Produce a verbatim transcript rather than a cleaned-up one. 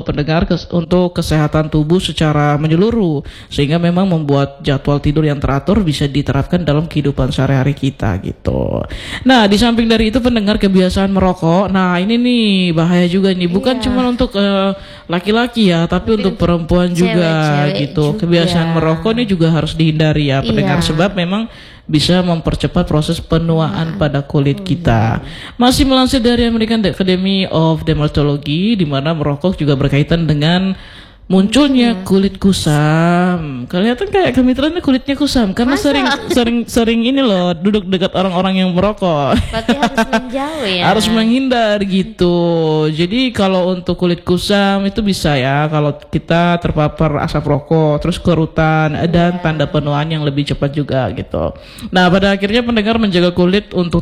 pendengar kes- untuk kesehatan tubuh secara menyeluruh, sehingga memang membuat jadwal tidur yang teratur bisa diterapkan dalam kehidupan sehari-hari kita gitu. Nah, di samping dari itu pendengar, kebiasaan merokok, nah ini nih bahaya juga nih, bukan Iya. cuma untuk eh, laki-laki ya, tapi, Tapi untuk untuk perempuan juga cewek-cewek gitu. juga. Kebiasaan merokok ini juga harus dihindari ya pendengar, Iya. sebab memang bisa mempercepat proses penuaan pada kulit kita. Masih melansir dari American Academy of Dermatology, di mana merokok juga berkaitan dengan munculnya kulit kusam. Kelihatan kayak kemitranya kulitnya kusam karena Masa? sering sering sering ini loh duduk dekat orang-orang yang merokok. Berarti harus menjauh ya. Harus menghindar gitu. Jadi kalau untuk kulit kusam itu bisa ya kalau kita terpapar asap rokok, terus kerutan dan tanda penuaan yang lebih cepat juga gitu. Nah, pada akhirnya pendengar, menjaga kulit untuk